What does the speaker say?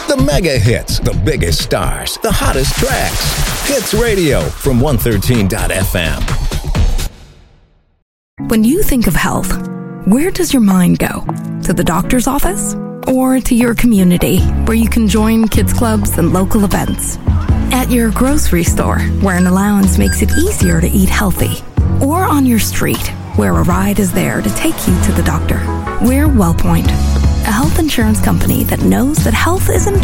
The mega hits, the biggest stars, the hottest tracks. Hits Radio from 113.fm. When you think of health, where does your mind go? To the doctor's office? Or to your community, where you can join kids clubs and local events? At your grocery store, where an allowance makes it easier to eat healthy? Or on your street, where a ride is there to take you to the doctor? We're WellPoint, a health insurance company that knows that health isn't